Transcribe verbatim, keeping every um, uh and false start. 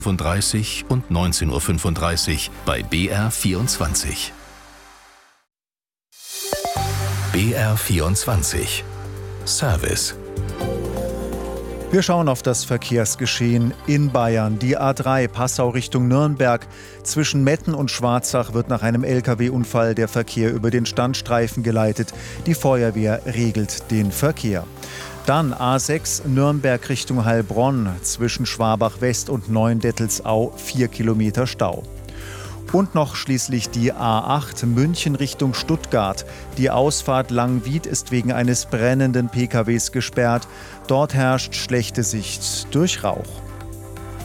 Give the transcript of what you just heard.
fünfunddreißig und neunzehn Uhr fünfunddreißig bei B R vierundzwanzig. B R vierundzwanzig Service. Wir schauen auf das Verkehrsgeschehen in Bayern. Die A drei Passau Richtung Nürnberg. Zwischen Metten und Schwarzach wird nach einem L K W-Unfall der Verkehr über den Standstreifen geleitet. Die Feuerwehr regelt den Verkehr. Dann A sechs Nürnberg Richtung Heilbronn. Zwischen Schwabach West und Neuendettelsau vier Kilometer Stau. Und noch schließlich die A acht München Richtung Stuttgart. Die Ausfahrt Langwied ist wegen eines brennenden P K Ws gesperrt. Dort herrscht schlechte Sicht durch Rauch.